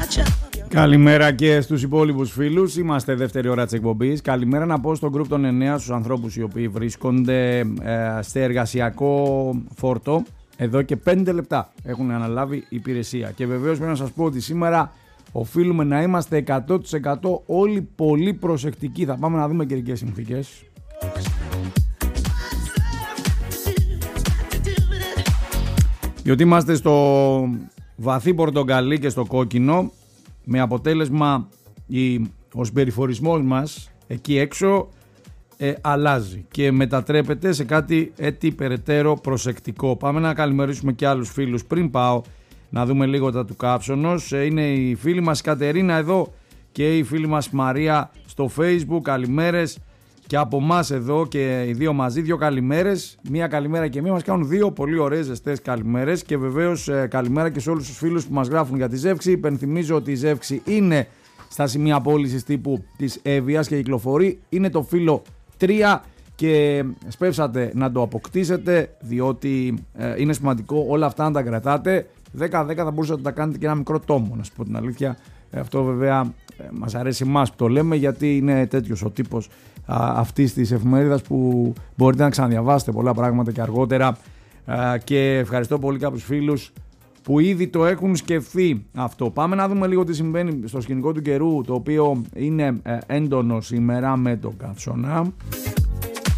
Καλημέρα και στους υπόλοιπους φίλους. Είμαστε δεύτερη ώρα της εκπομπής. Καλημέρα να πω στο group των 9 στους ανθρώπους οι οποίοι βρίσκονται σε εργασιακό φόρτο. Εδώ και 5 λεπτά έχουν αναλάβει υπηρεσία. Και βεβαίως πρέπει να σας πω ότι σήμερα οφείλουμε να είμαστε 100% όλοι πολύ προσεκτικοί. Θα πάμε να δούμε καιρικές συνθήκες. Διότι είμαστε στο βαθύ πορτοκαλί και στο κόκκινο, με αποτέλεσμα ο συμπεριφορισμός μας εκεί έξω αλλάζει και μετατρέπεται σε κάτι έτσι περαιτέρω προσεκτικό. Πάμε να καλημερίσουμε και άλλους φίλους πριν πάω να δούμε λίγο τα του Κάψονος. Είναι η φίλη μας Κατερίνα εδώ και η φίλη μας Μαρία στο Facebook. Καλημέρες και από εμάς εδώ και οι δύο μαζί, δύο καλημέρες. Μία καλημέρα και μία μας κάνουν δύο πολύ ωραίες ζεστές καλημέρες. Και βεβαίως καλημέρα και σε όλους τους φίλους που μας γράφουν για τη Ζεύξη. Υπενθυμίζω ότι η Ζεύξη είναι στα σημεία πώλησης τύπου της Εύβοιας και κυκλοφορεί. Είναι το φύλλο 3 και σπεύσατε να το αποκτήσετε, διότι είναι σημαντικό όλα αυτά να τα κρατάτε. 10-10 θα μπορούσατε να τα κάνετε και ένα μικρό τόμο, να σας πω την αλήθεια. Αυτό βέβαια μας αρέσει εμάς που το λέμε, γιατί είναι τέτοιος ο τύπος αυτής της εφημερίδας που μπορείτε να ξαναδιαβάσετε πολλά πράγματα και αργότερα. Και ευχαριστώ πολύ κάποιους φίλους που ήδη το έχουν σκεφτεί αυτό. Πάμε να δούμε λίγο τι συμβαίνει στο σκηνικό του καιρού, το οποίο είναι έντονο σήμερα με τον καύσωνα.